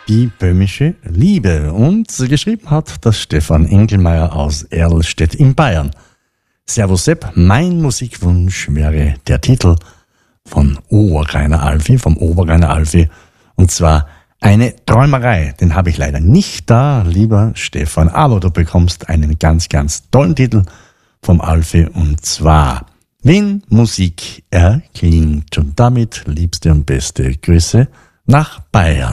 Die böhmische Liebe. Und geschrieben hat das Stefan Engelmeier aus Erlstedt in Bayern. Servus Sepp, mein Musikwunsch wäre der Titel von Oberrainer Alfie, vom Oberrainer Alfie. Und zwar Eine Träumerei. Den habe ich leider nicht da, lieber Stefan. Aber du bekommst einen ganz, ganz tollen Titel vom Alfie. Und zwar Wenn Musik erklingt. Und damit liebste und beste Grüße nach Bayern.